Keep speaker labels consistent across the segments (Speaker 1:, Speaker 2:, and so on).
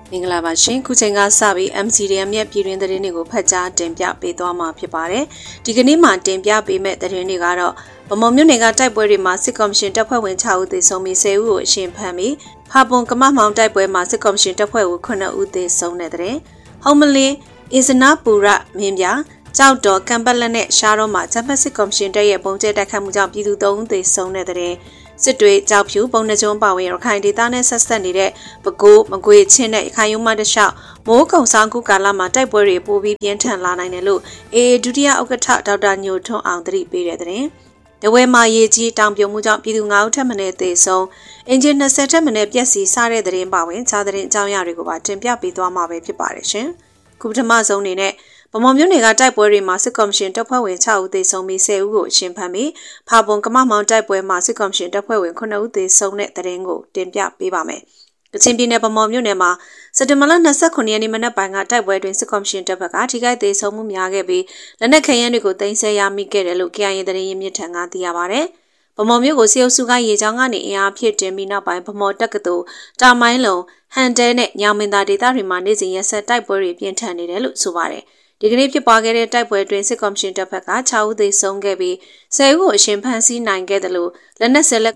Speaker 1: မင်္ဂလာပါရှင်ခုချိန်ကစပြီး MCDM ရဲ့ပြည်တွင်းသတင်းတွေကိုဖတ်ကြားတင်ပြပေးသွားမှာဖြစ်ပါတယ်ဒီကနေ့မှတင်ပြပေးမယ့်သတင်းတွေကတော့ဗမော်မြို့နယ်ကတိုက်ပွဲတွေမှာစစ်ကော်မရှင်တပ်ဖွဲ့ဝင်6ဦးသေဆုံးပြီး10ဦးကိုအရှင်ဖမ်းပြီးဖာပွန်ကမမောင်တိုက်ပွဲမှာစစ်ကော်မရှင်တပ်ဖွဲ့ဝင်9ဦးသေဆုံးတဲ့တဲ့ဟုံးမလင်းအစ္စနာပူရမင်းပြကြောက်တော်ကံပက်လက်နဲ့ရှားတော့မှာဂျပန်စစ်ကော်မရှင်တပ်ရဲ့ပုံကျဲတိုက်ခတ်မှုကြောင့်ပြည်သူ3ဦးသေဆုံးတဲ့တဲ့စစ်တွေကြောက်ဖြူပုံနှကျုံးပါဝင်ရခိုင်ဒေသနဲ့ဆက်ဆက်နေတဲ့ပဲခူးမကွေချင်းနဲ့ရခိုင်ရုံးမတလျှောက်မိုးကုံဆောင်ကူကာလမှာတိုက်ပွဲတွေပိုပြီးပြင်းထန်လာနိုင်တယ်လို့အေဒုတိယဥက္ကဋ္ဌဒေါက်တာညိုထွန်းအောင်သတိပေးတဲ့တဲ့တဝဲမှာရေကြီးတောင်ပြုံမှုကြောင့်ပြည်သူ9ဦးထပ်မံသေဆုံးအင်ဂျင်20ထပ်မံပျက်စီးစားတဲ့တဲ့ပါဝင်ခြားတဲ့အကြောင်းအရာတွေကိုပါတင်ပြပေးသွားမှာပဲဖြစ်ပါတယ်ရှင်ခုပထမဆုံးအနေနဲ့ဗမော်မြို့နယ်ကတိုက်ပွဲတွေမှာစစ်ကော်မရှင်တပ်ဖွဲ့ဝင်6ဦးသေဆုံးပြီး10ဦးကိုအရှင်ဖမ်းပြီးဖာပွန်ကမမောင်တိုက်ပွဲမှာစစ်ကော်မရှင်တပ်ဖွဲ့ဝင်9ဦးသေဆုံးတဲ့တဲ့ကိုတင်ပြပေးပါမယ်။ကချင်ပြည်နယ်ဗမော်မြို့နယ်မှာစက်တင်ဘာလ29ရက်နေ့မနက်ပိုင်းကတိုက်ပွဲတွင်စစ်ကော်မရှင်တပ်ဘက်ကထိခိုက်သေဆုံးမှုများခဲ့ပြီးလက်နက်ခဲယမ်းတွေကိုတင်ဆက်ရမိခဲ့တယ်လို့ KIA သတင်းရင်းမြစ်ထံကသိရပါဗျ။ဗမော်မြို့ကိုစေအုပ်စုကရေချောင်းကနေအင်အားဖြစ်တင်ပြီးနောက်ပိုင်းဗမော်တက္ကသိုလ်တာမိုင်းလုံဟန်တဲနဲ့ညောင်မင်းသားဒေသတွေမှာနေ့စဉ်ရက်ဆက်တိုက်ပွဲတွေပြင်းထန်နေတယ်လို့ဆိုပါတယ်။ဒီကနေ့ဖြစ်ပွားခဲ့တဲ့တိုက်ပွဲတွင်စစ်ကော်မရှင်တပ်ဘက်က6ဦးသေဆုံးခဲ့ပြီး10ဦးကိုအရှင်ဖမ်းဆီးနိုင်ခဲ့တယ်လို့လက်နက်ဆက်လက်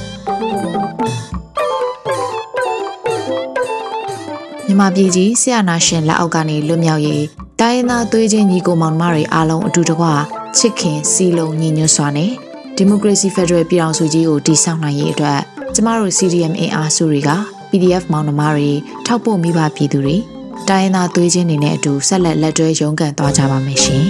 Speaker 2: မြန်မာပြည်ကြီးဆရာနာရှင်လက်အောက်ကနေလွတ်မြောက်ရေးတိုင်းရင်းသားသွေးချင်းညီကိုမောင်နှမတွေအားလုံးအတူတကွချစ်ခင်စီလုံးညီညွတ်စွာနဲ့ဒီမိုကရေစီဖက်ဒရယ်ပြည်ထောင်စုကြီးကိုတည်ဆောက်နိုင်ရေးအတွက်ကျမတို့ CDM အင်အားစုတွေက PDF မောင်နှမတွေထောက်ပို့မိဘပြည်သူတွေတိုင်းရင်းသားသွေးချင်းတွေနဲ့အတူဆက်လက်တွဲရုန်းကန်သွားကြပါမယ်ရှင်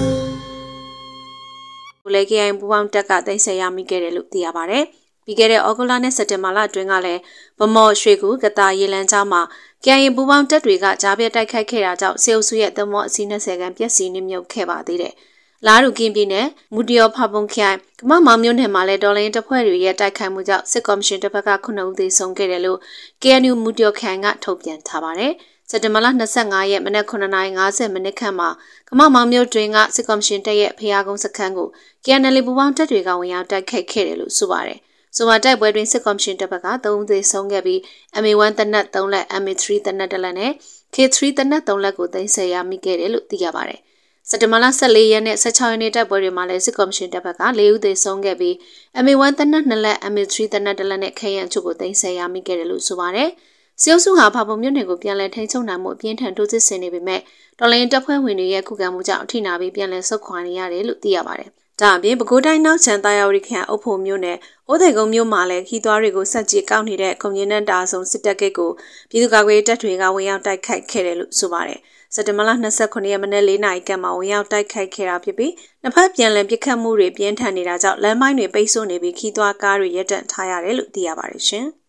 Speaker 1: ။ဘူလေကီအိုင်ပူပေါင်းတက်ကတင်ဆက်ရမိခဲ့တယ်လို့သိရပါဗျ။ပြီးခဲ့တဲ့ဩဂုတ်လနဲ့စက်တင်ဘာလအတွင်းကလည်းဗမော်ရွှေကူကတာရေလန်းချောင်းမှာ KIA ပူပေါင်းတက်တွေကကြားပြတ်တိုက်ခိုက်ခဲ့တာကြောင့်စေအုပ်စုရဲ့သမောအစီး20ခန်းပျက်စီးနှမြုပ်ခဲ့ပါသေးတယ်။လာရူကင်းပြည်နယ်မူတရောဖာပွန်ခိုင်ကမမောင်မြို့နယ်မှာလည်းဒေါ်လင်းတပ်ဖွဲ့တွေရဲ့တိုက်ခိုက်မှုကြောင့်စစ်ကော်မရှင်တပ်ဘက်က9ဦးသေဆုံးခဲ့တယ်လို့ KNU မူတရောခိုင်ကထုတ်ပြန်ထားပါတယ်။စက်တင်ဘာလ25ရက်မနက်9:50မိနစ်ခန့်မှာကမမောင်မြို့တွင်ကစစ်ကော်မရှင်တပ်ရဲ့ဖျားကုန်းစခန်းကို KNL ပူပေါင်းတပ်တွေကဝင်ရောက်တိုက်ခိုက်ခဲ့တယ်လို့ဆိုပါတယ်။ဆိုပါတိုက်ပွဲတွင်စစ်ကော်မရှင်တပ်ဘက်က3ဦးသေဆုံးခဲ့ပြီး MA1 တနက်3လက် MA3 တနက်1လက်နဲ့ K3 တနက်3လက်ကိုသိမ်းဆည်းရမိခဲ့တယ်လို့သိရပါတယ်။စက်တင်ဘာလ14ရက်နဲ့16ရက်နေ့တိုက်ပွဲတွေမှာလည်းစစ်ကော်မရှင်တပ်ဘက်က4ဦးသေဆုံးခဲ့ပြီး MA1 တနက်2လက် MA3 တနက်1လက်နဲ့ခရမ်းချုပ်ကိုသိမ်းဆည်းရမိခဲ့တယ်လို့ဆိုပါတယ်။စေအုပ်စုဟာဖာပုံမြို့နယ်ကိုပြန်လည်ထိန်းချုပ်နိုင်မှုအပြင်းထန်တိုးစစ်ဆင်နေပေမဲ့တော်လိုင်းတပ်ဖွဲ့ဝင်တွေရဲ့ခုခံမှုကြောင့်အထိနာပြီးပြန်လည်ဆုတ်ခွာနေရတယ်လို့သိရပါတယ်။ဒါအပြင်ပဲခူးတိုင်းနောက်ချန်တာယာဝတီခရိုင်အုပ်ဖို့မြို့နယ်အိုးသိကုန်းမြို့မှာလည်းခီးသွွားတွေကိုဆက်ကြေကောက်နေတဲ့ကွန်မြူနတီတာဆုံစစ်တပ်ကိတ်ကိုပြည်သူ့ကာကွယ်တပ်တွေကဝင်ရောက်တိုက်ခိုက်ခဲ့တယ်လို့ဆိုပါတယ်။စက်တင်ဘာလ29ရက်မနက်4နာရီခန့်မှာဝင်ရောက်တိုက်ခိုက်ခဲ့တာဖြစ်ပြီးနှစ်ဖက်ပြန်လည်ပစ်ခတ်မှုတွေပြင်းထန်နေတာကြောင့်လမ်းမိုင်းတွေပိတ်ဆို့နေပြီးခီးသွွားကားတွေရပ်တန့်ထားရတယ်လို့သိရပါတယ်ရှင်။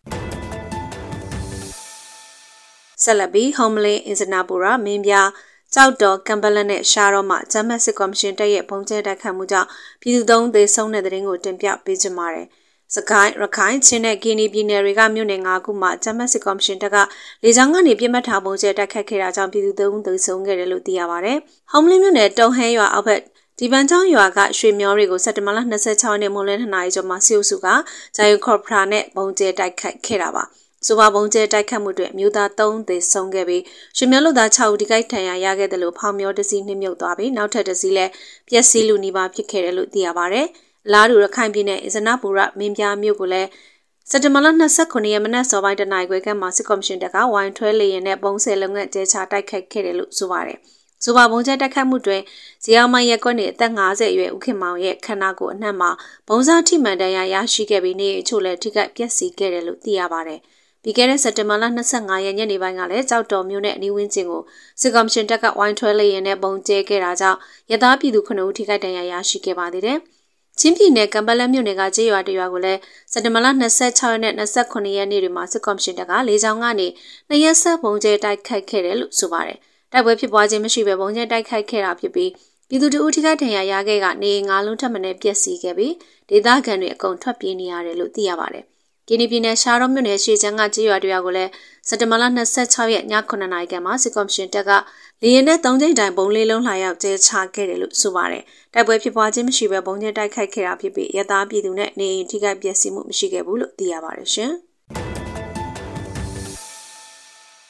Speaker 1: ဆက်လက်ပြီးဟုံးမလင်းအင်စနာပူရာမင်းပြကြောက်တော်ကံပလက်နဲ့ရှားတော့မှဂျမတ်စစ်ကော်မရှင်တပ်ရဲ့ပုံကျဲတိုက်ခတ်မှုကြောင့်ပြည်သူ3ဦးသေဆုံးတဲ့တဲ့ရင်ကိုတင်ပြပေးကြပါမယ်။စကိုင်းရခိုင်ချင်းနဲ့ကီနီပြည်နယ်တွေကမြို့နယ်9ခုမှာဂျမတ်စစ်ကော်မရှင်တပ်ကလေကြောင်းကနေပြစ်မှတ်ထားပုံကျဲတိုက်ခတ်ခဲ့တာကြောင့်ပြည်သူ3ဦးသေဆုံးခဲ့တယ်လို့သိရပါဗျ။ဟုံးမလင်းမြို့နယ်တုံဟဲရွာအောက်ဘက်ဒီပန်းချောင်းရွာကရွှေမျောတွေကိုစက်တင်ဘာလ26ရက်နေ့မွန်းလွဲ2နာရီကျော်မှာစီအုပ်စုကဂျာယိုခေါ်ပရာနဲ့ပုံကျဲတိုက်ခတ်ခဲ့တာပါ။ဆိုပါပုံကျဲတိုက်ခတ်မှုတွေမြို့သား3ဦးသေဆုံးခဲ့ပြီးရွှေမျောလူသား6ဦးဒီကိထဏ်ရရခဲ့တယ်လို့ဖောင်မျောတစီနှိမ့်မြုပ်သွားပြီးနောက်ထပ်တစီလည်းပျက်စီးလူနီးပါးဖြစ်ခဲ့တယ်လို့သိရပါဗျ။လာဒူရခိုင်ပြည်နယ်အစ္စနာပူရမင်းပြားမြို့ကိုလည်းစက်တင်ဘာလ29ရက်မနက်စောပိုင်းတနာရီခွဲခန့်မှာစစ်ကော်မရှင်တပ်ကဝိုင်းထွဲလေရင်နဲ့ပုံစံလုံငန်းကျဲချတိုက်ခိုက်ခဲ့တယ်လို့ဆိုပါတယ်။ဆိုပါပုံကျဲတိုက်ခိုက်မှုတွင်ဇီအောင်မိုင်ရက်ကွက်နေအသက်50အရွယ်ဦးခင်မောင်ရဲ့ခန္ဓာကိုယ်အနှံ့မှာဘုံစားထိမှန်တရားရရှိခဲ့ပြီးနေအချို့လည်းထိခိုက်ပျက်စီးခဲ့တယ်လို့သိရပါတယ်။ပြီးခဲ့တဲ့စက်တင်ဘာလ25ရက်ညနေပိုင်းကလည်းကြောက်တော်မြို့နယ်အနီးဝန်းကျင်ကိုစစ်ကော်မရှင်တပ်ကဝိုင်းထွဲလေရင်နဲ့ပုံကျဲခဲ့တာကြောင့်ရသားပြည်သူ9ဦးထိခိုက်ဒဏ်ရာရရှိခဲ့ပါသေးတယ်။ချင်းပြည်နယ်ကံပလက်မြို့နယ်ကကျေးရွာတရွာကိုလည်းစက်တင်ဘာလ26ရက်နဲ့29ရက်နေ့တွေမှာစစ်ကော်မရှင်တပ်ကလေကြောင်းကနေ2ရက်ဆက်ပုံကျဲတိုက်ခိုက်ခဲ့တယ်လို့ဆိုပါတယ်။တိုက်ပွဲဖြစ်ပွားခြင်းမရှိဘဲပုံကျဲတိုက်ခိုက်ခဲ့တာဖြစ်ပြီးပြည်သူ2ဦးထိခိုက်ဒဏ်ရာရခဲ့ကနေ9လုံးထပ်မံပျက်စီးခဲ့ပြီးဒေသခံတွေအကုန်ထွက်ပြေးနေရတယ်လို့သိရပါတယ်။ကင်းနီပြည်နယ်ရှားတော်မြို့နယ်ရှေ့ချမ်းကကျေးရွာတရွာကိုလည်းစက်တင်ဘာလ26ရက်ည9နာရီခန့်မှာစစ်ကော်မရှင်တပ်ကလေယာဉ်နဲ့3ကြိမ်တိုင်ပုံလေးလုံးလှရောက်ကျဲချခဲ့တယ်လို့ဆိုပါတယ်။တိုက်ပွဲဖြစ်ပွားခြင်းမရှိဘဲပုံကျဲတိုက်ခိုက်ခဲ့တာဖြစ်ပြီးရသားပြည်သူနဲ့နေအိမ်ထိခိုက်ပျက်စီးမှုမရှိခဲ့ဘူးလို့သိရပါတယ်ရှင်။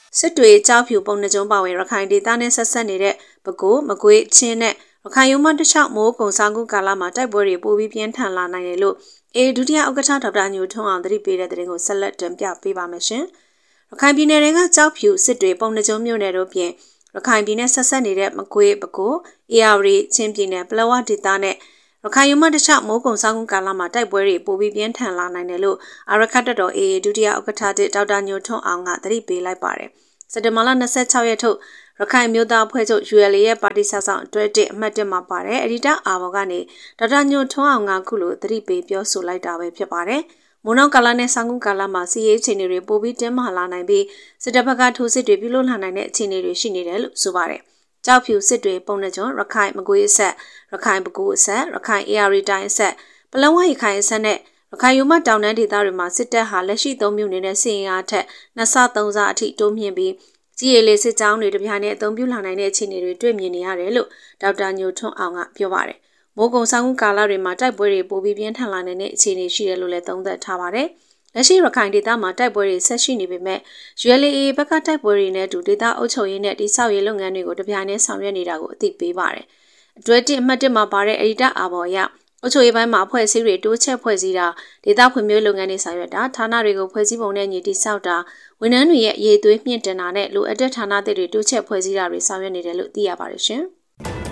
Speaker 1: စစ်တွေကြောက်ဖြူပုံနှကြုံပါဝင်ရခိုင်ဒေသနဲ့ဆက်ဆက်နေတဲ့ပဲခူးမကွေးချင်းနဲ့ရခိုင်ရုံးမတခြားမိုးကုံစားကုကာလမှာတိုက်ပွဲတွေပိုပြီးပြင်းထန်လာနိုင်တယ်လို့ဒုတိယဥက္ကဋ္ဌဒေါက်တာညိုထွန်းအောင်သတိပေးတဲ့သတင်းကိုဆက်လက်တင်ပြပေးပါမယ်ရှင်။ရခိုင်ပြည်နယ်ကကြောက်ဖြူစစ်တွေပုံနှကြုံမြို့နယ်တို့ပြင်ရခိုင်ပြည်နယ်ဆက်ဆက်နေတဲ့မကွေးပဲခူးအေရဝတီချင်းပြည်နယ်ပလောဝဒေသနဲ့ရခိုင်ရုံးမတခြားမိုးကုံစားကုကာလမှာတိုက်ပွဲတွေပိုပြီးပြင်းထန်လာနိုင်တယ်လို့အာရခတ်တော်ဒုတိယဥက္ကဋ္ဌဒေါက်တာညိုထွန်းအောင်ကသတိပေးလိုက်ပါတယ်။စက်တင်ဘာလ26ရက်ထုတ်ရခိုင်မျိုးသားအဖွဲ့ချုပ် ULA ရဲ့ပါတီဆက်ဆောင်တွဲ1အမှတ်1မှာပါတယ်။အဒီတာအာဘော်ကနေဒေါက်တာညိုထွန်းအောင်ကခုလိုသတိပေးပြောဆိုလိုက်တာပဲဖြစ်ပါတယ်။မိုးနောက်ကာလနဲ့ဆောင်းကုကာလမှာစီးရေးအခြေအနေတွေပိုပြီးတင်းမာလာနိုင်ပြီးစစ်တပ်ဘက်ကထိုးစစ်တွေပြုလုပ်လာနိုင်တဲ့အခြေအနေတွေရှိနေတယ်လို့ဆိုပါတယ်။ကြောက်ဖြူစစ်တွေပုံနှကြုံရခိုင်မကွေးအဆက်ရခိုင်ပဲခူးအဆက်ရခိုင် AR တိုင်းအဆက်ပလောဝရခိုင်အဆက်နဲ့ရခိုင်ရုံးမတောင်တန်းဒေသတွေမှာစစ်တပ်ဟာလက်ရှိ3မြို့နေတဲ့စီရင်အားထက်2ဆ3ဆအထိတိုးမြင့်ပြီးကြီးရည်လေးစစ်ကြောင်းတွေတပြိုင်နက်အသုံးပြုလာနိုင်တဲ့အခြေအနေတွေတွေ့မြင်နေရတယ်လို့ဒေါက်တာညိုထွန်းအောင်ကပြောပါတယ်။မိုးကုံဆောင်ကာလတွေမှာတိုက်ပွဲတွေပိုပြီးပြင်းထန်လာနေတဲ့အခြေအနေရှိတယ်လို့လည်းသုံးသပ်ထားပါတယ်။လက်ရှိရခိုင်ဒေသမှာတိုက်ပွဲတွေဆက်ရှိနေပေမဲ့ ULA ဘက်ကတိုက်ပွဲတွေနဲ့အတူဒေသအုပ်ချုပ်ရေးနဲ့တိစောက်ရေးလုပ်ငန်းတွေကိုတပြိုင်နက်ဆောင်ရွက်နေတာကိုအသိပေးပါတယ်။အတွဲ1အမှတ်1မှာပါတဲ့အဒီတာအာဘော်ရအုပ်ချုပ်ရေးပိုင်းမှာအဖွဲ့အစည်းတွေတိုးချက်ဖွဲ့စည်းတာဒေသဖွံ့ဖြိုးလုပ်ငန်းတွေဆောင်ရွက်တာဌာနတွေကိုဖွဲ့စည်းပုံနဲ့ညီတိစောက်တာဝန်ထမ်းတွေရဲ့အရေးသွေးမြင့်တင်တာနဲ့လိုအပ်တဲ့ဌာနတွေတိုးချက်ဖွဲ့စည်းတာတွေဆောင်ရွက်နေတယ်လို့သိရပါတယ်ရှင်။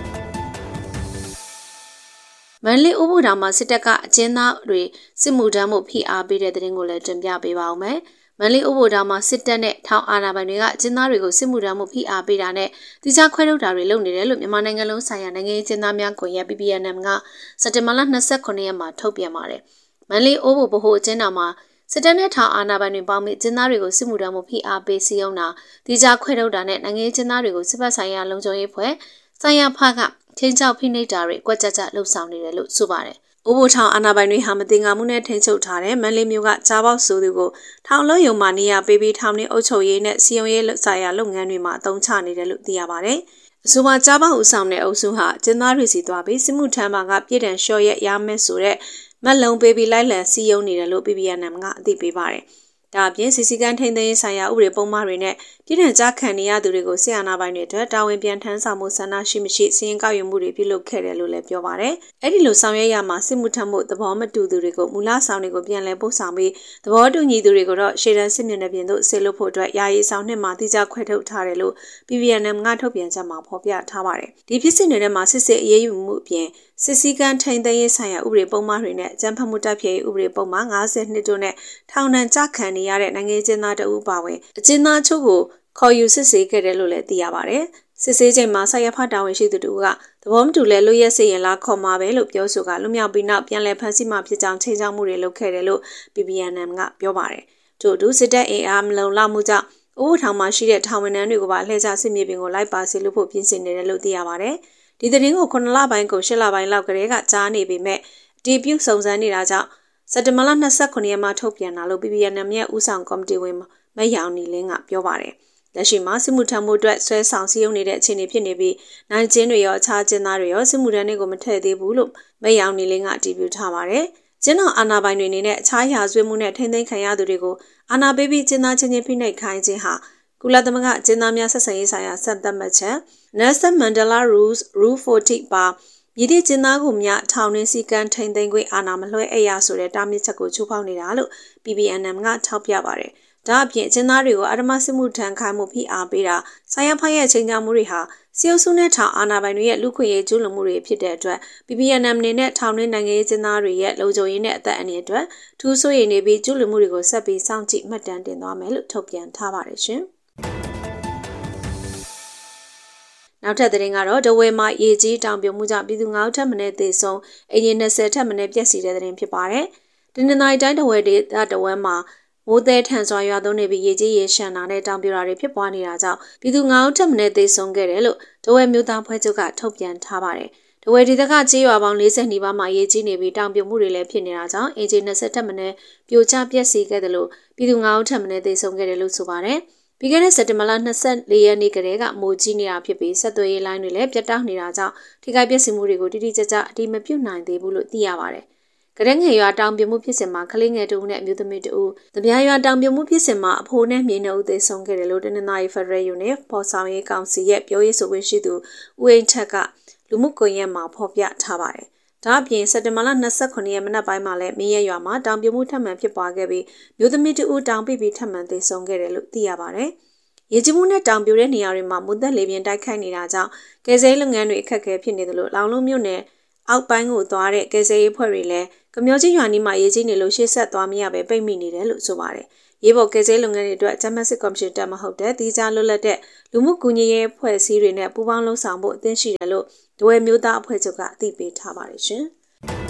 Speaker 1: မန္တလေးဥပဒေမှာစစ်တပ်ကအကျဉ်းသားတွေစစ်မှုထမ်းမှုဖိအားပေးတဲ့တဲ့တင်ကိုလည်းတင်ပြပေးပါဦးမယ်။မန္တလေးဥပဒေမှာစစ်တပ်နဲ့ထောင်အာဏာပိုင်တွေကအကျဉ်းသားတွေကိုစစ်မှုထမ်းမှုဖိအားပေးတာနဲ့တိကျခွဲထုတ်တာတွေလုပ်နေတယ်လို့မြန်မာနိုင်ငံလုံးဆိုင်ရာနိုင်ငံရေးအကျဉ်းသားများကွန်ရက် PPNM ကစက်တင်ဘာလ29ရက်မှာထုတ်ပြန်ပါတယ်။မန္တလေးဥပဒေဗဟိုအကျဉ်းတော်မှာစစ်တပ်နဲ့ထောင်အာဏာပိုင်တွေပေါင်းပြီးကျင်းသားတွေကိုစစ်မှုထမ်းမှုဖိအားပေးစည်းရုံးတာတိကျခွဲထုတ်တာနဲ့နိုင်ငံရေးကျင်းသားတွေကိုစစ်ဘက်ဆိုင်ရာလုံခြုံရေးဖွဲ့ဆိုင်ရာဖကချင်းချောက်ဖိနှိပ်တာတွေကွက်ကြကြလှုပ်ဆောင်နေတယ်လို့ဆိုပါတယ်။ဥပဒေထောင်အာဏာပိုင်တွေဟာမတင်ငါမှုနဲ့ထိန်းချုပ်ထားတဲ့မန္တလေးမြို့ကကြားပေါက်ဆိုသူကိုထောင်လို့ယုံမှနေရပေးပြီးထောင်နှင်းအုပ်ချုပ်ရေးနဲ့စီယုံရေးဆိုင်ရာလုပ်ငန်းတွေမှာအသုံးချနေတယ်လို့သိရပါတယ်။အဆိုပါကြားပေါက်ဦးဆောင်တဲ့အုပ်စုဟာကျင်းသားတွေစီသွားပြီးစစ်မှုထမ်းမှာကပြည်တံလျှော့ရက်ရမယ်ဆိုတဲ့မက်လုံးပေးပြီးလိုက်လံစီယုံနေတယ်လို့ PPNM ကအသိပေးပါတယ်။ဒါအပြင်စီစီကန်းထိန်းသိမ်းရေးဆိုင်ရာဥပဒေပုံမှန်တွေနဲ့ပြည်ထံကြားခံနေရသူတွေကိုဆီယနာပိုင်းတွေအတွက်တာဝန်ပြန်ထမ်းဆောင်မှုဆန္ဒရှိမရှိစီရင်ကောက်ယူမှုတွေပြုလုပ်ခဲ့တယ်လို့လည်းပြောပါတယ်။အဲ့ဒီလိုဆောင်ရွက်ရမှာစစ်မှုထမ်းမှုသဘောမတူသူတွေကိုမူလဆောင်တွေကိုပြန်လည်ပို့ဆောင်ပြီးသဘောတူညီသူတွေကိုတော့ရှေ့တန်းစစ်မျက်နှာပြင်သို့ဆေလွတ်ဖို့အတွက်ယာယီဆောင်နှစ်မှာတိကျခွဲထုတ်ထားတယ်လို့ PPNM ကထုတ်ပြန်ချက်မှာဖော်ပြထားပါတယ်။ဒီဖြစ်စဉ်တွေထဲမှာစစ်စစ်အရေးယူမှုအပြင်စစ်စည်းကမ်းထိန်းသိမ်းရေးဆိုင်ရာဥပဒေပုံမှန်တွေနဲ့အကြမ်းဖက်မှုတိုက်ဖျက်ရေးဥပဒေပုံမှန်52တို့နဲ့ထောင်ဒဏ်ကျခံနေရတဲ့နိုင်ငံကျင်းသားတအုပ်ပါဝင်အကျဉ်းသားချုပ်ကိုခေါ်ယူစစ်ဆေးခဲ့တယ်လို့လည်းသိရပါတယ်။စစ်ဆေးချိန်မှာဆရာဖတာဝန်ရှိသူတို့ကသဘောမတူလဲလွတ်ရက်စေရင်လားခေါ်မှာပဲလို့ပြောဆိုကလွတ်မြောက်ပြီးနောက်ပြန်လည်ဖမ်းဆီးမှဖြစ်ကြောင်းချိန်ချောက်မှုတွေလုပ်ခဲ့တယ်လို့ PPNM ကပြောပါတယ်။ထို့အတူစစ်တပ်အင်အားမလုံလောက်မှုကြောင့်ဥပဒေထောင်မှာရှိတဲ့ထောင်ဝန်ထမ်းတွေကိုပါလှည့်ကျစစ်မြေပြင်ကိုလိုက်ပါစေလို့ဖို့ပြင်ဆင်နေတယ်လို့သိရပါတယ်။ဒီသတင်းကို9လပိုင်းကို10လပိုင်းလောက်ကတည်းကကြားနေပေမဲ့အတည်ပြုစုံစမ်းနေတာကြောင့်စက်တင်ဘာလ29ရက်မှာထုတ်ပြန်လာလို့ PPNM ရဲ့ဦးဆောင်ကော်မတီဝင်မယောင်နီလင်းကပြောပါတယ်။လက်ရှိမှာစစ်မှုထမ်းမှုအတွက်ဆွဲဆောင်စည်းရုံးနေတဲ့အခြေအနေဖြစ်နေပြီးနိုင်ကျင်းတွေရောအခြားကျင်းသားတွေရောစစ်မှုထမ်းတွေကိုမထည့်သေးဘူးလို့မယောင်နီလင်းကအတည်ပြုထားပါတယ်။ကျင်းတော်အာဏာပိုင်တွေအနေနဲ့အခြားရာဇဝတ်မှုနဲ့ထိန်းသိမ်းခံရသူတွေကိုအာဏာပေးပြီးကျင်းသားချင်းချင်းဖိနှိပ်ခိုင်းခြင်းဟာကုလသမဂ္ဂကျင်းသားများဆက်ဆံရေးဆိုင်ရာစံသတ်မှတ်ချက် Nelson Mandela Rules Rule 40 ပါမြည်သည့်ကျင်းသားကိုမြထောင်နှင်းစည်းကမ်းထိန်းသိမ်းခွင့်အာဏာမလွှဲအပ်ရဆိုတဲ့တားမြစ်ချက်ကိုချိုးဖောက်နေတာလို့ PPNM ကထောက်ပြပါတယ်။ဒါအပြင်ကျင်းသားတွေကိုအာဓမစစ်မှုထမ်းခိုင်းမှုဖိအားပေးတာဆိုင်ရာဖိုင်ရဲ့ချိန်ချမှုတွေဟာစီအုပ်စုနဲ့ထောင်အာဏာပိုင်တွေရဲ့လူခွင့်ရေးကျူးလွန်မှုတွေဖြစ်တဲ့အတွက် PPNM အနေနဲ့ထောင်နှင်းနိုင်ငံရေးကျင်းသားတွေရဲ့လုံခြုံရေးနဲ့အသက်အန္တရာယ်အတွက်ထူးဆိုးရည်နေပြီးကျူးလွန်မှုတွေကိုဆက်ပြီးစောင့်ကြည့်မှတ်တမ်းတင်သွားမယ်လို့ထုတ်ပြန်ထားပါတယ်ရှင်။နောက်ထပ်သတင်းကတော့ဒဝဲမှာရေကြီးတောင်ပြုံမှုကြောင့်ပြည်သူ9ဦးထပ်မံသေဆုံးအင်ဂျင်20ထပ်မံပျက်စီးတဲ့သတင်းဖြစ်ပါတယ်။ဒီနေ့တိုင်းဒဝဲဒေသဒဝဲမှာမိုးသည်ထန်စွာရွာသွန်းနေပြီးရေကြီးရေရှမ်းတာနဲ့တောင်ပြိုတာတွေဖြစ်ပွားနေတာကြောင့်ပြည်သူ9ဦးထပ်မံသေဆုံးခဲ့တယ်လို့ဒဝဲမြို့သားဖွဲ့ချုပ်ကထုတ်ပြန်ထားပါတယ်။ဒဝဲဒေသကကြေးရွာပေါင်း40နီးပါးမှာရေကြီးနေပြီးတောင်ပြိုမှုတွေလည်းဖြစ်နေတာကြောင့်အင်ဂျင်20ထပ်မံပြိုကျပျက်စီးခဲ့တယ်လို့ပြည်သူ9ဦးထပ်မံသေဆုံးခဲ့တယ်လို့ဆိုပါတယ်။ပြီးခဲ့တဲ့စက်တင်ဘာလ24ရက်နေ့ကတည်းကမိုးကြီးနေတာဖြစ်ပြီးဆက်သွယ်ရေးလိုင်းတွေလည်းပြတ်တောက်နေတာကြောင့်ထိခိုက်ပျက်စီးမှုတွေကိုတိတိကျကျအတိမပြုတ်နိုင်သေးဘူးလို့သိရပါတယ်။ကရက်ငယ်ရွာတောင်ပြမှုဖြစ်စဉ်မှာကလေးငယ်တူနဲ့အမျိုးသမီးတူတပြားရွာတောင်ပြမှုဖြစ်စဉ်မှာအဖိုးနဲ့မြေနှုတ်သေးဆုံးခဲ့တယ်လို့တနင်္သာရီ Federal Unit ပေါ်ဆောင်ရေးကောင်စီရဲ့ပြောရေးဆိုခွင့်ရှိသူဦးအိမ်ထက်ကလူမှုကွန်ရက်မှာဖော်ပြထားပါတယ်။ဒါအပြင်စက်တင်ဘာလ29ရက်မနက်ပိုင်းမှာလည်းမင်းရဲရွာမှာတောင်ပြမှုထပ်မံဖြစ်ပွားခဲ့ပြီးမျိုးသမီးတူတောင်ပြီးထပ်မံသေးဆုံးခဲ့တယ်လို့သိရပါတယ်။ရေကြီးမှုနဲ့တောင်ပြိုတဲ့နေရာတွေမှာမူသက်လေပြင်းတိုက်ခိုက်နေတာကြောင့်ကယ်ဆယ်ရေးလုပ်ငန်းတွေအခက်အခဲဖြစ်နေတယ်လို့လောင်လုံးမြို့နယ်အောက်ပိုင်းကိုသွားတဲ့ကယ်ဆယ်ရေးဖွဲ့တွေလည်းကမျောကြီးရွာနီးမှာရေကြီးနေလို့ရှေ့ဆက်သွားမရပဲပိတ်မိနေတယ်လို့ဆိုပါတယ်။ရေပေါ်ကယ်ဆယ်လုပ်ငန်းတွေအတွက်ဂျမတ်စစ်ကော်မရှင်တက်မဟုတ်တဲ့တီးခြားလွတ်လပ်တဲ့လူမှုကူညီရေးအဖွဲ့အစည်းတွေနဲ့ပူးပေါင်းလှုပ်ဆောင်ဖို့အသင့်ရှိတယ်လို့ဒဝဲမျိုးသားအဖွဲ့ချုပ်ကအသိပေးထားပါတယ်ရှင်။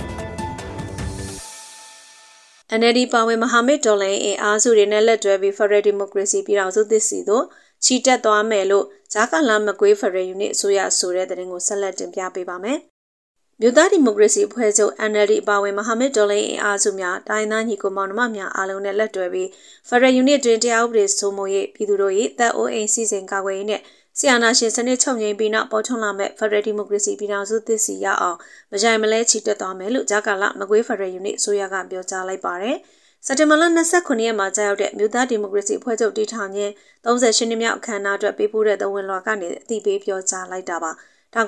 Speaker 1: NLD ပါဝင်မဟာမိတ်တော်လှန်ရေးအင်အားစုတွေနဲ့လက်တွဲပြီး Federal Democracy ပြည်ထောင်စုသစ်စီတို့ချီတက်သွားမယ်လို့ဂျာကာလာမကွေး Federal Unit အစိုးရဆိုတဲ့သတင်းကိုဆက်လက်တင်ပြပေးပါမယ်။မြို့သားဒီမိုကရေစီအဖွဲ့ချုပ် NLD ပါဝင်မဟာမိတ်တော်လှန်ရေးအင်အားစုများတိုင်းသားညီကိုမောင်နှမများအားလုံးနဲ့လက်တွဲပြီး Federal Unit တွင်တရားဥပဒေစိုးမိုးရေးပြည်သူတို့၏တပ်အိုးအိမ်စီစဉ်ကာကွယ်ရေးနဲ့ဆီယနာရှင်စနစ်ချုပ်ငြိမ်းပြီးနောက်ပေါ်ထွန်းလာမဲ့ Federal Democracy ပြည်ထောင်စုသစ်စီရအောင်မကြိုင်မလဲချီတက်သွားမယ်လို့ဂျာကာလာမကွေး Federal Unit အစိုးရကပြောကြားလိုက်ပါတယ်။စက်တင်ဘာလ29ရက်မှာကြာရောက်တဲ့မြို့သားဒီမိုကရေစီအဖွဲ့ချုပ်တည်ထောင်ခြင်း38နှစ်မြောက်အခမ်းအနားအတွက်ပေးပို့တဲ့သဝင်လွှာကနေအသိပေးပြောကြားလိုက်တာပါ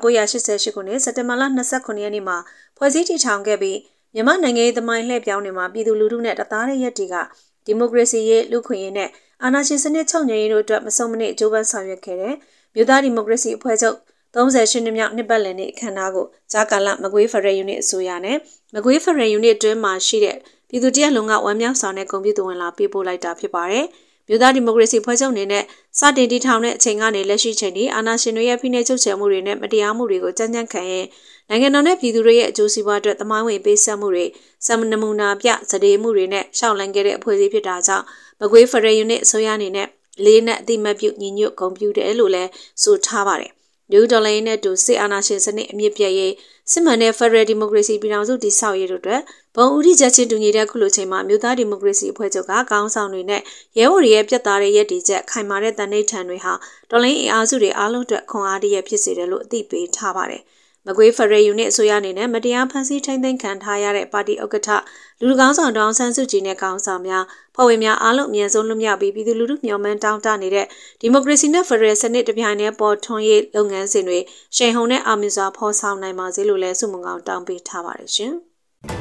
Speaker 1: 1988ခုနှစ်စက်တင်ဘာလ29ရက်နေ့မှာဖွဲ့စည်းတည်ထောင်ခဲ့ပြီးမြန်မာနိုင်ငံရေးသမိုင်းလှည့်ပြောင်းနေမှာပြည်သူလူထုနဲ့တသားတဲ့ရက်တီကဒီမိုကရေစီရေးလူခွင့်ရေးနဲ့အာဏာရှင်စနစ်ချုပ်ငြိမ်းရေးတို့အတွက်မဆုံမနစ်အကျိုးပန်းဆောင်ရွက်ခဲ့တဲ့မြို့သားဒီမိုကရေစီအဖွဲ့ချုပ်38နှစ်မြောက်နှစ်ပတ်လည်နေ့အခမ်းအနားကိုဂျာကာလာမကွေး Federal Unit အစိုးရနဲ့မကွေး Federal Unit အတွင်းမှာရှိတဲ့ပြည်သူတရက်လုံးကဝမ်းမြောက်စွာနဲ့ဂုဏ်ပြုသဝင်လာပေးပို့လိုက်တာဖြစ်ပါတယ်။မြို့သားဒီမိုကရေစီဖွဲ့ချုပ်အနေနဲ့စတင်တည်ထောင်တဲ့အချိန်ကနေလက်ရှိချိန်ထိအာဏာရှင်တွေရဲ့ဖိနှိပ်ချုပ်ချယ်မှုတွေနဲ့မတရားမှုတွေကိုကြမ်းကြမ်းခံရင်နိုင်ငံတော်နဲ့ပြည်သူတွေရဲ့အကျိုးစီးပွားအတွက်သမိုင်းဝင်ပေးဆက်မှုတွေစံနမူနာပြစဒေမှုတွေနဲ့ရှောက်လန်းခဲ့တဲ့အဖွဲ့အစည်းဖြစ်တာကြောင့်မကွေး Federal Unit အစိုးရအနေနဲ့လေးနဲ့အတိမတ်ပြုညီညွတ်ဂုဏ်ပြုတယ်လို့လည်းဆိုထားပါတယ်။မြို့တော်လိုင်းနဲ့တူစစ်အာဏာရှင်စနစ်အမြင့်ပြည့်ရေးစစ်မှန်တဲ့ Federal Democracy ပြည်ထောင်စုတည်ဆောက်ရေးတို့အတွက်ဘုံဦးထိချက်ချင်းတူညီတဲ့ခုလိုချိန်မှာမြို့သားဒီမိုကရေစီအဖွဲ့ချုပ်ကခေါင်းဆောင်တွေနဲ့ရဲဘော်တွေရဲ့ပြတ်သားတဲ့ရည်တည်ချက်ခိုင်မာတဲ့တန်ဋိဌာန်တွေဟာတော်လိုင်းအင်အားစုတွေအားလုံးအတွက်ခွန်အားတရဖြစ်စေတယ်လို့အသိပေးထားပါတယ်။မကွေး Federal Unit အစိုးရအနေနဲ့မတရားဖန်ဆီးထိန်းသိမ်းခံထားရတဲ့ပါတီဥက္ကဋ္ဌလူတကောင်းဆောင်တောင်ဆန်းစုကြည်နဲ့ခေါင်းဆောင်များဖွဲ့ဝင်များအားလုံးအမြဲဆုံးလွတ်မြောက်ပြီးပြည်သူလူထုမျှော်မှန်းတောင်းတနေတဲ့ဒီမိုကရေစီနဲ့ Federal စနစ်တပြိုင်တည်းပေါ်ထွန်းရေးလုပ်ငန်းစဉ်တွေရှိန်ဟုန်နဲ့အောင်မြင်စွာဖော်ဆောင်နိုင်ပါစေလို့လည်းဆုမွန်ကောင်းတောင်းပေးထားပါတယ်ရှင်။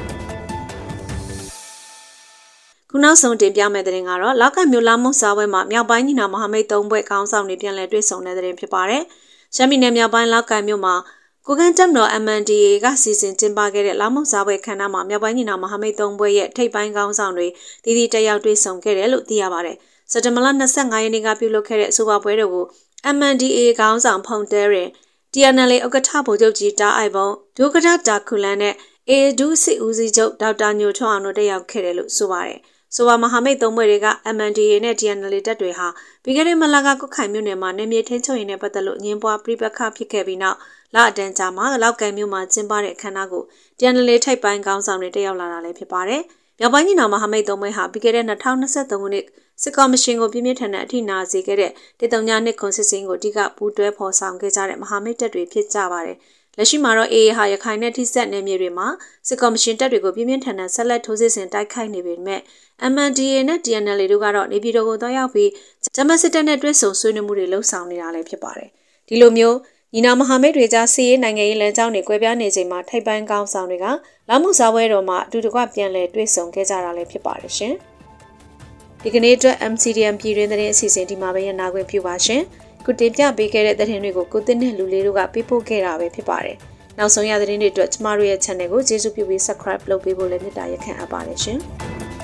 Speaker 1: ခုနောက်ဆုံးတင်ပြမယ့်သတင်းကတော့လောက်ကမြို့လာမုံစားပွဲမှာမြောက်ပိုင်းညီနောင်မဟာမိတ်၃ဘွဲ့ခေါင်းဆောင်တွေပြန်လည်တွေ့ဆုံတဲ့သတင်းဖြစ်ပါတယ်။ရှမ်းပြည်နယ်မြောက်ပိုင်းလောက်ကမြို့မှာကိုကန်းတက်မတော် MNDAA ကစီစဉ်ကျင်းပခဲ့တဲ့လာမုံစားပွဲခမ်းနားမှာမြောက်ပိုင်းညီနောင်မဟာမိတ်၃ဘွဲ့ရဲ့ထိပ်ပိုင်းခေါင်းဆောင်တွေတီတီတက်ရောက်တွေ့ဆုံခဲ့တယ်လို့သိရပါတယ်။စက်တင်ဘာလ25ရက်နေ့ကပြုလုပ်ခဲ့တဲ့အဆိုပါပွဲတော်ကို MNDAA ခေါင်းဆောင်ဖုန်တဲရင် TNLA ဥက္ကဋ္ဌဗိုလ်ချုပ်ကြီးတာအိုက်ဘုံဒုက္ကဋ္ဌတာခုလန်နဲ့ ADU စစ်ဦးစီးချုပ်ဒေါက်တာညိုထွန်းအောင်တို့တက်ရောက်ခဲ့တယ်လို့ဆိုပါတယ်။ဆိုပါမဟာမိတ်၃ဘွဲ့တွေက MNDAA နဲ့ TNLA တပ်တွေဟာပြီးခဲ့တဲ့မလကကုတ်ခိုင်မြို့နယ်မှာနေမြေထင်းချုပ်ရင်နဲ့ပတ်သက်လို့ညှင်းပွားပြိပခဖြစ်ခဲ့ပြီးနောက်လအတန်းကြာမှာလောက်ကန်မြို့မှာကျင်းပတဲ့အခမ်းအနားကို TNLA ထိုက်ပိုင်းခေါင်းဆောင်တွေတက်ရောက်လာတာလည်းဖြစ်ပါတယ်။မြောက်ပိုင်းညီနောင်မဟာမိတ်၃ဘွဲ့ဟာပြီးခဲ့တဲ့2023ခုနှစ်စစ်ကော်မရှင်ကိုပြင်းပြထန်တဲ့အထိနာစေခဲ့တဲ့139ခွန်စစ်စင်းကိုအဓိကပူးတွဲဖော်ဆောင်ခဲ့ကြတဲ့မဟာမိတ်တပ်တွေဖြစ်ကြပါတယ်။လက်ရှိမှာတော့ AA ဟာရခိုင်နဲ့ထိစပ်နယ်မြေတွေမှာစစ်ကော်မရှင်တပ်တွေကိုပြင်းပြထန်တဲ့ဆက်လက်ထိုးစစ်ဆင်တိုက်ခိုက်နေပေမဲ့ MNDAA နဲ့ TNLA တို့ကတော့နေပြည်တော်ကိုသွားရောက်ပြီးဂျမတ်စစ်တပ်နဲ့တွဲဆုံဆွေးနွေးမှုတွေလှုပ်ဆောင်နေတာလည်းဖြစ်ပါတယ်။ဒီလိုမျိုးညီနောင်မဟာမိတ်တွေကြားစီးရေးနိုင်ငံရေးလမ်းကြောင်းတွေကွဲပြားနေချိန်မှာထိုက်ပိုင်းကောင်းဆောင်တွေကလာမှုစားပွဲတော်မှာအတူတကွပြန်လည်တွေ့ဆုံခဲ့ကြတာလည်းဖြစ်ပါတယ်ရှင်။ဒီကနေ့အတွက် MCDM ပြည်တွင်းသတင်းအစီအစဉ်ဒီမှာပဲရနာခွင့်ပြုပါရှင်။ခုတင်ပြပေးခဲ့တဲ့သတင်းတွေကိုကိုသိနဲ့လူလေးတို့ကပေးပို့ခဲ့တာပဲဖြစ်ပါတယ်။နောက်ဆုံးရသတင်းတွေအတွက်ကျမတို့ရဲ့ channel ကိုကျေးဇူးပြုပြီး subscribe လုပ်ပေးဖို့လည်းမေတ္တာရက်ခံအပ်ပါတယ်ရှင်။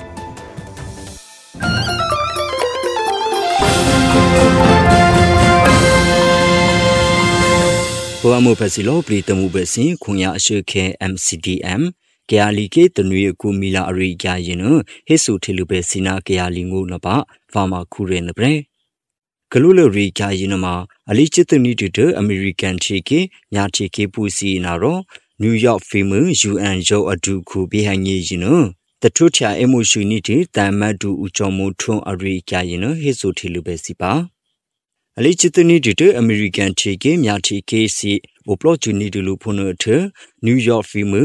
Speaker 3: ဘောအမိုဖက်စီလိုပရီတမှုပဲစင်ခွန်ရအရှိခဲ MCDM ကယာလီကေတနွေကူမီလာအရိယာရင်ဟေဆူထေလူပဲစီနာကယာလီငိုနပါဖာမာခုရဲနပရေဂလူလရိယာရင်မှာအလီချစ်တနီတူအမေရိကန်ချီကေညာချီကေပူစီနာရောနယူးယောက်ဖီမ UN ရောအဒူခုဘေဟန်ကြီးရင်တထုချာအမှုရှိနီတီတမ်မတ်ဒူဦးကျော်မိုထွန်းအရိယာရင်ဟေဆူထေလူပဲစီပါအလီချစ်တနီတူအမေရိကန်ချီကေမြာချီကေစီအိုပလော့ချူနီတူလူဖုန်ထနယူးယောက်ဖီမ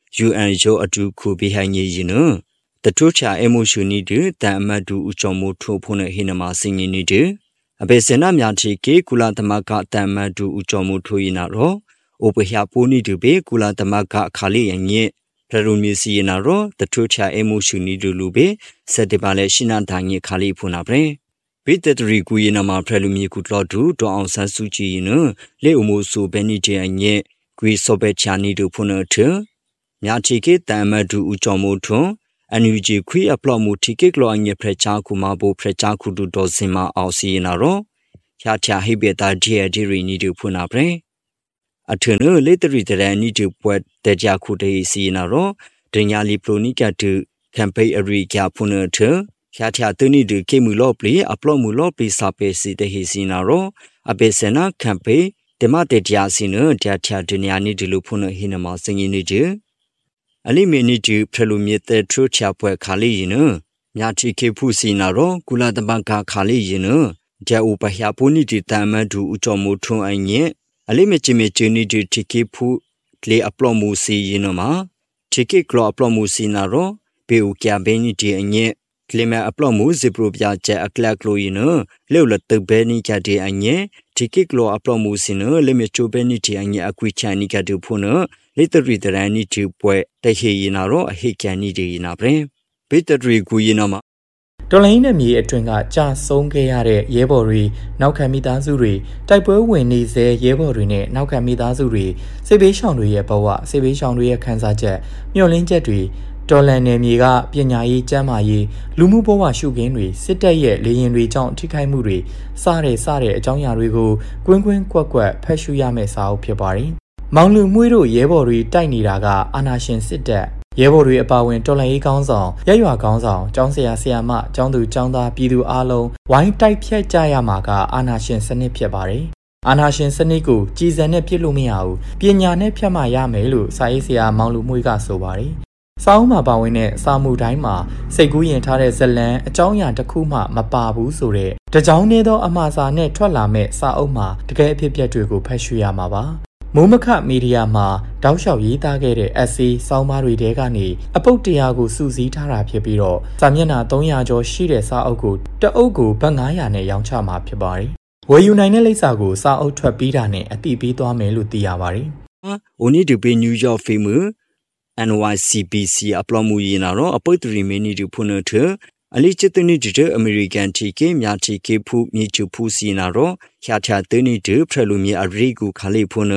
Speaker 3: UN ရောအတူခုဘေးဟိုင်းကြီးနတထိုးချအမှုရှုနီတူတန်အမတ်တူဦးကျော်မိုးထိုးဖို့နဲ့ဟိနမစင်ငင်းနီတူအဘေစနာများချီကေကုလသမဂ္ဂတန်အမတ်တူဦးကျော်မိုးထိုးရင်တော့ဥပဟပိုနီတူဘေကုလသမဂ္ဂခါလေးရညက်ဖရူမီစီနာရောတထိုးချအမှုရှုနီတူလူဘေစက်တပါလဲရှိနာဒိုင်ညက်ခါလေးဖုနာပဲဘိတတရီကူရင်မှာဖရလူမီကူတော်တူတောင်အောင်ဆန်းစုကြည်နလေအမှုဆိုဘဲနီတဲ့ညက်ကွေစောပဲချာနီတူဖုနာထမြာချီကေတန်အမတ်တူဦးကျော်မိုးထွန်းNUG ခွေအပလော့မှုထိကိကလောအငယ်ဖရချာကူမဘိုဖရချာကူတူတော်စင်မအောင်စီနာရောရချာဟိဘေတာဒီအဒီရီနီတူဖုနာပဲအထနလေတရီတရန်နီတူပွက်တကြခုတေးစီနာရောဒညာလီပလိုနီကတူကမ်ပိန်းအရီကဖုနာထရချာတနီတူကေမူလော့ပလီအပလော့မှုလော့ပလီစာပေစီတေဟီစီနာရောအဘေစနာကမ်ပိန်းတမတေတရာစီနတချာဒညာနီတူလူဖုနာဟိနမစင်ငင်းနီတူအလိမီနီတူဖရလူမြေတဲ့ထရချာပွဲခါလီရင်မြာတီကေဖူစီနာရောကုလာတမကခါလီရင်ဂျာဥပဟယာပူနီတီတမန်ဒူဦးတော်မိုးထွန်းအငဲ့အလိမချီမချီနီတူတီကေဖူလေအပလော့မှုစီရင်မှာတီကေကလောအပလော့မှုစီနာရောဘေဥကျဘဲနီတီအငဲ့ကလီမအပလော့မှုဇီပရိုပြချက်အကလကလိုရင်လေလတဘဲနီကြတဲ့အငဲ့တီကေကလောအပလော့မှုစီနလေမချိုဘဲနီတီအငဲ့အကွေချာနီကတူဖုနလေတရီတရန်နီတူပွဲတဟေရင်နာရောအဟိကန်နီဒီနာပရင်ဘိတရီကူရင်နာမှာ
Speaker 4: တော်လိုင်းနဲ့မြေအတွင်းကကြာဆုံးခဲ့ရတဲ့ရဲဘော်တွေနောက်ခံမိသားစုတွေတိုက်ပွဲဝင်နေစေရဲဘော်တွေနဲ့နောက်ခံမိသားစုတွေစိတ်ဘေးရှောင်တွေရဲ့ဘဝစိတ်ဘေးရှောင်တွေရဲ့ခံစားချက်မျှော်လင့်ချက်တွေတော်လန်နယ်မြေကပညာရေးကျန်းမာရေးလူမှုဘဝရှုခင်းတွေစစ်တပ်ရဲ့လေရင်တွေကြောင့်ထိခိုက်မှုတွေစတဲ့အကြောင်းအရာတွေကိုကွင်းကွင်းကွက်ကွက်ဖတ်ရှုရမယ့်စာအုပ်ဖြစ်ပါတယ်။မောင်လူမှုတို့ရဲဘော်တွေတိုက်နေတာကအာဏာရှင်စစ်တပ်ရဲဘော်တွေအပါအဝင်တော်လှန်ရေးကောင်းဆောင်ရက်ရွာကောင်းဆောင်ကျောင်းဆရာဆရာမကျောင်းသူကျောင်းသားပြည်သူအားလုံးဝိုင်းတိုက်ဖြတ်ကြရမှာကအာဏာရှင်စနစ်ဖြစ်ပါတယ်။အာဏာရှင်စနစ်ကိုကြည်စံနဲ့ပြစ်လို့မရဘူးပညာနဲ့ဖြတ်မှရမယ်လို့စာရေးဆရာမောင်လူမှုကဆိုပါတယ်။စာအုပ်မှာပါဝင်တဲ့စာမှုတိုင်းမှာစိတ်ကူးရင်ထားတဲ့ဇလံအကြောင်းအရာတစ်ခုမှမပါဘူးဆိုတဲ့တကြောင်နေသောအမှားစာနဲ့ထွက်လာမဲ့စာအုပ်မှာတကယ်အဖြစ်ပြက်တွေကိုဖတ်ရှုရမှာပါ။မိုးမခမီဒီယာမှာတောက်လျှောက်ရေးသားခဲ့တဲ့ essay စောင်းပါးတွေထဲကနေအပုတ်100ကိုစုစည်းထားတာဖြစ်ပြီးတော့စာမျက်နှာ300ကျော်ရှိတဲ့စာအုပ်ကိုတအုပ်ကိုဘတ်900နဲ့ရောင်းချမှာဖြစ်ပါတယ်။ဝယ်ယူနိုင်တဲ့လိပ်စာကိုစာအုပ်ထွက်ပြီးတာနဲ့အတိပေးသွားမယ်လို့သိရပါတယ်
Speaker 3: ။ Only to be New York film NYCBC အပလော့မှုရင်တော့အပုတ်3မိနစ်တူဖုန်ထအလိချစ်တနီတဲ့အမေရိကန်တီကေမြာတီကေဖူမြေချူဖူစီနာတော့ချာချာတနီတူဖရလူမြေအရိကူခါလေးဖုန်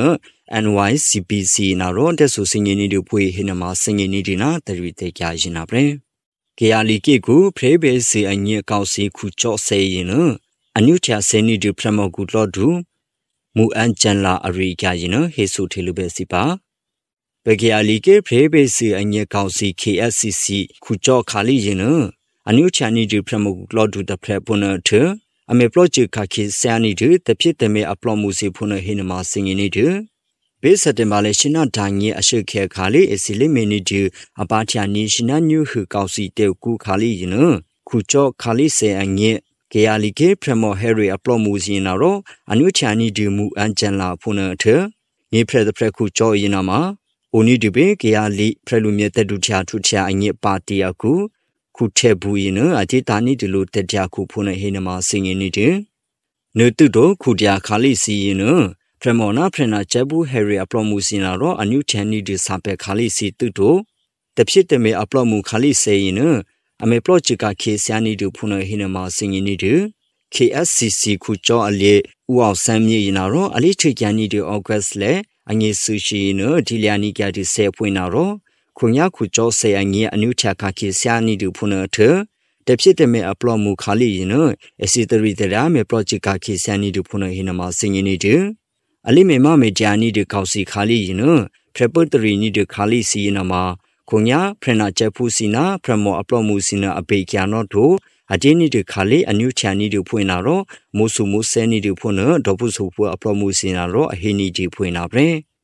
Speaker 3: NYCBC နာတော့တဲ့ဆိုစင်ငင်းနေတို့ဖွေဟိနမစင်ငင်းနေဒီနာတရီတေကြရင်နာပဲကေယာလီကေကိုဖရေဘေစီအညေကောက်စီခုချော့ဆေရင်အနုချာစင်နီတူဖရမောကူလော့ဒူမူအန်ချန်လာအရိကြရင်ဟေဆူထေလူပဲစီပါဘကေယာလီကေဖရေဘေစီအညေကောက်စီ KSCC ခုချော့ခါလီရင်အနုချာနီတူဖရမောကူလော့ဒူတဖရပွန်ထအမေပလော့ချ်ခါခိဆာနီတူတဖြစ်တမေအပလော့မှုစီဖုန်ဟိနမစင်ငင်းနေတူဘေးစတင်ပါလေရှင်နာဒိုင်ရဲ့အရှိခဲခါလေးအစီလေးမီနီတူအပါချာနီရှင်နာညူဟူကောက်စီတေကူခါလေးရင်ခုချော့ခါလေးစေအငဲ့ကေယာလီကေဖရမော်ဟယ်ရီအပလော့မှုစီနာရောအနုချာနီတူမူအန်ဂျန်လာဖုန်ထမြေဖရက်တဖရက်ခုချော့ရင်နာမှာအိုနီတူဘေကေယာလီဖရလူမြေတက်တူချာထူချာအငဲ့ပါတီယခုခုထဲဘူးရင်အတိတာနီတူလိုတက်ကြခုဖုန်ဟေနမစင်ငင်းနေတယ်နေတူတော့ခုတရာခါလေးစီရင်ဖရမော်နာဖရနာချက်ဘူးဟယ်ရီအပလော့မှုစီနာတော့အနုချန်နီဒီစာပဲခါလေးစီတူတော့တဖြစ်တမေအပလော့မှုခါလေးစေရင်အမေပလော့ချီကခေဆာနီဒူဖုန်ဟိနမစင်ငင်းနီဒ KSCC ခုကျော်အလေဦးအောင်ဆမ်းမြေရင်တော့အလေးထိတ်ကန်နီဒဩဂတ်လေအငေဆူရှိနဒီလျာနီကဒီဆေဖွင့်တော့ခုညခုကျော်ဆေအငေအနုချကခေဆာနီဒူဖုန်ထတဖြစ်တမေအပလော့မှုခါလေးရင်အစီတရီတရာမေပလော့ချီကခေဆာနီဒူဖုန်ဟိနမစင်ငင်းနီဒအလိမေမမေဂျာနီဒကောက်စီခါလီရင်ဖရပတ်တရီနီဒခါလီစီနမှာခုညာဖရနာချက်ဖူစီနာဖရမောအပလော့မှုစီနာအပေကျန်တော့တို့အတင်းနီဒခါလီအနုချန်နီဒဖွင့်လာတော့မိုဆူမိုဆဲနီဒဖွင့်တော့ပုစုဖူအပလော့မှုစီနာတော့အဟီနီဒီဖွင့်လာပဲ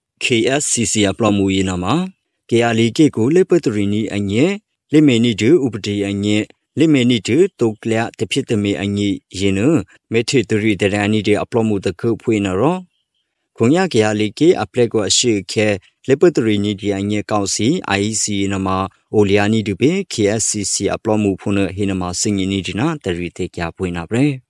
Speaker 3: KSCC အပလော့မှုရင်နာမှာကေယာလီကေကိုလေပတ်တရီနီအငဲလေမေနီဒဥပဒေအငဲလိမေနီတူတုတ်ကလတဖြစ်တမေအငီရင်မေထေတရီတရန်နီဒီအပလော့မှုတခုဖွင့်လာတော့ Kunya Kia Liki, a plego a she care, Lepertory Nidi and Ye Kausi, IEC Nama, Oliani Dube, KSCC, a plomu puna hinama singing nidina, the retake Yapuina Bre.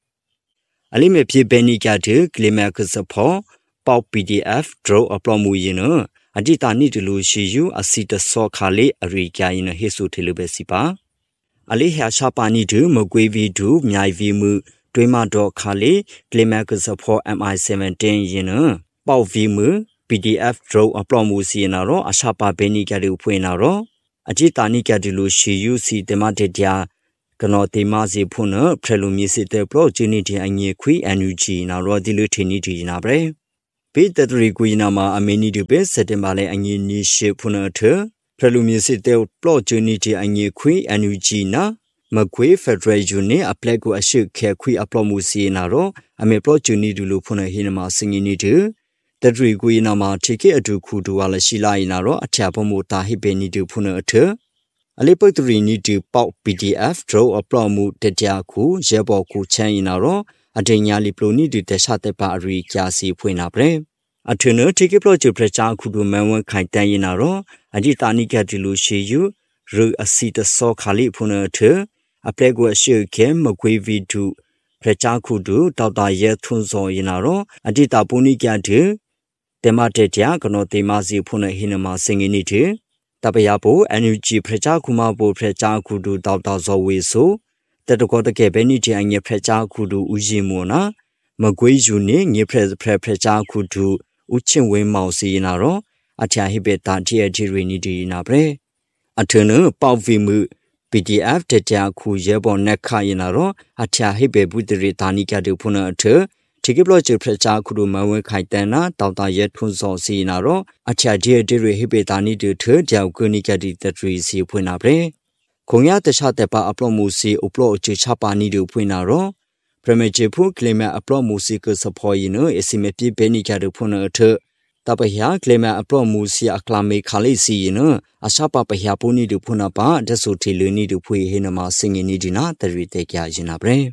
Speaker 3: Alime P. Benny Gatu, Climax support, Pop PDF, draw a plomu yino, Adita Nidilu Shiyu, a seat a saw Kali, a rika in a hisu telebesipa. Ali Hashapani do, Mogwavi do, Nyai mu, Dwema do Kali, Climax support MI17 yino, Pau Vimu, PDF draw a plomu sinaro, a shapa Benny Gadu Puinaro, Adita Nikadilu Shiyu si dematedia. Canote mazi puna, prelumisite pro geniti and ye qui and ugi na rodilutinity in abre. Bit that reguinama a many to best setemale and ye niche puna ter, prelumisite pro geniti and ye qui and ugina, Maque fedre june, a plego a ship care qui a plomusi naro, a me pro genidu puna hinama singing it. That reguinama take it to kudu ala shila inaro, a chapamuta hibeni do puna ter. A Lepertory need to pop PDF, draw a plomu, Tetiaku, Jeboku, Chainaro, a Deniali Ploni to Teshate Pari, Kiasi, Puinabre. A tuner take a project Prechaku to Mewan Kaitainaro, a Ditanica dilu Shiyu, Ru a seat a saw Kali Punater, a plego a shoe came, Maquivi to Prechaku do, Tauta Yetunzo Inaro, a Dita Punica do, Dematetia, Canote Mazi Puna Hinama singing it. Tapayapo, energy precha kumabo precha kudu dauta zoweso, that got the cabenity and ye precha kudu ujimona, Maguijuni, ye precha kudu uchinwe mausi inaro, Atahibeta tia jirinidi inabre. Atunu, Pauvimu, PDF tetia ku yebo neka inaro, Atahibe budri tanika de puna ate. Tikiploji precha kudu mawe kaitena, Tauta Yetunzo sinaro, Achadia diri hibetani de Turdia Gunikadi that resi puinabre. Kunya the Shatepa aplomusi, Uplo Chapani do puinaro. Premejepu claima aplomusi sapoino, esimepi benicadu puna te. Tapahia claima aplomusi acclame Kalisi, a shapa pahapuni do punapa, desotiluni do pui hinama singing nidina, the ritekia jinabre.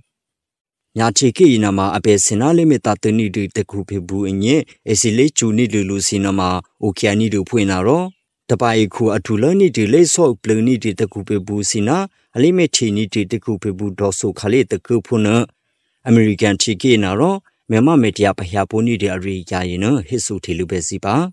Speaker 3: Yachiki inama abe senale metatani de kupibu inye, esile chuni de lucinama, okiani de puinaro, Tapaiku atulani de leso pluni de kupibu sina, alimetini de kupibu doso kale the kupuna, American chiki naro, Mema metia pahapuni de ariyayino, hisu tilubesiba.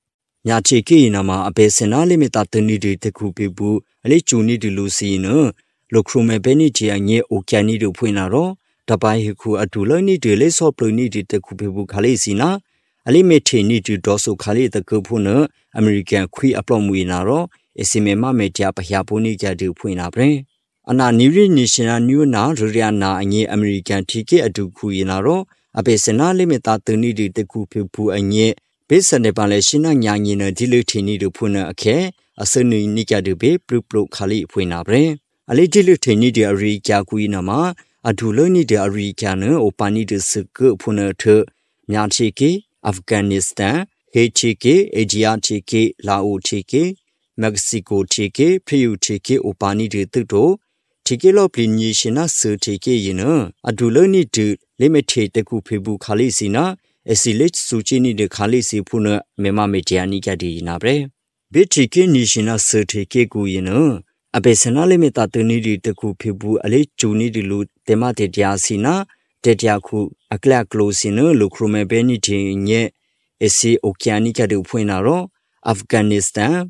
Speaker 3: Yachiki inama abe senale metatani de kupibu, ale chuni de lucino, Locrume beniti anye okiani de puinaro. Tapahiku atulani de leso pluni de kupibu kalesina, alimete ni to doso kale the kupuna, American qui aplomwinaro, esimema metia pahapuni gadu puinabre. Ana niri nishina new na, Ruriana anye American tiki adukuinaro, abesena limita tuni de kupibu anye, besanepaleshina yangina dilutini de puna ake, asunu nikadube, pruplo kali puinabre. Alidilutini de ari jaguinama. Adulani de Arikana, Opani de Suku Punater, Nyachiki, Afghanistan, Hechiki, Asiatiki, Lao Chiki, Mexico Chiki, Priu Chiki, Opani de Tuto, Tikilo Plinishina Sutiki, Adulani de Limited the Kupibu Kalisina, Esilich Suchini de Kalisi Puna, Mema Mediani Gadi Nabre. Bitiki Nishina Sutiki Guino. Abesenale metatuni de kupibu ale chuni de lu temate diasina, Tetiaku, a clear closino, Lucrume beniti nye, esi okianica de puinaro, Afghanistan,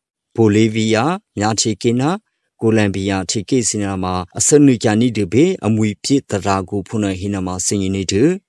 Speaker 3: Bolivia, Yachikina, Colombia, Chikisinama, a Sanucani de be, and we pit the ragu puna hinama singing it.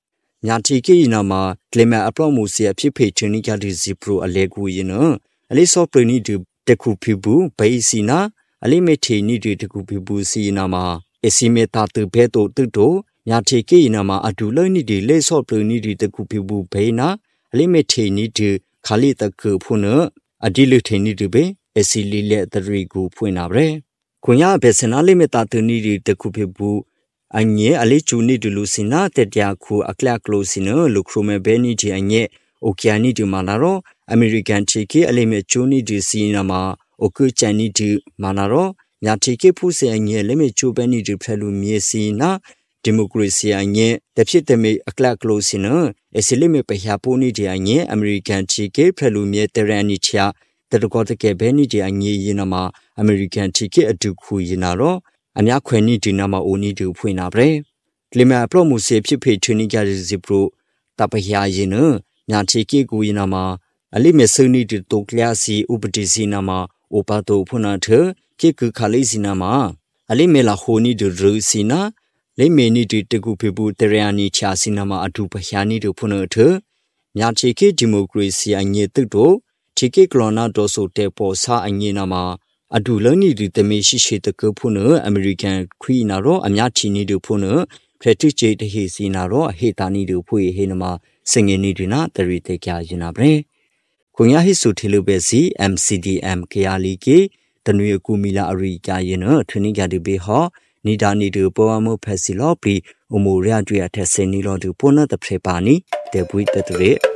Speaker 3: Yachiki inama, Clema apromusia pipatronica de zipro alegu, a list of to Tekupibu, Paisina, Alimete needed Tekupibu sinama, Esimeta to Peto Tuto, Yateke inama Adulani de Lesoplo needed Tekupibu Paina, Alimete need to Kalita Kupuna, Adilute need to be, Esili let the Rigu Puinabre. Kunya Besenale meta needed Tekupibu, Anye, Alichu need to Lucina, Tetiaku, a clear closino, Lucrume Beniti, Anye, Okiani de Manaro, American Chiki, Alimechuni de Cinema, Okuchani de Manaro, Yatiki Pussy and Yelemechu Benny de Pelumie Sina, democracy anye depchit teme aklak close no esilime pehya poni de anye American chike phlumye terani cha tadakot ke beni de anye yinama American chike adu khu yinaro amya khweni dinama oni du phwina bre klima promose phit phe thuni ga zipro tapahya yin nya chike ku yinama alime suni de to klasi updisi nama opato phuna the ke ku khali sinama alime la honi de rusina le meni de teku phebu terani cha sinama adu phyani de phuna the nya chike democracy anye tukdo chike klona do so te po sa anye nama adu lani de teme shi shi te ko phuna American queen ro amya chini de phuna practice de he sina ro he tani de phwe he nama singeni de na tari te kya yina bre kunya hi su thilu be si MCDM kayali ke tanwe ku mila ari kya yin thuni ga de be ho ni da ni de po mo phasi lo pri omo rya twa the se ni lo de pona de phre pa ni de bui te de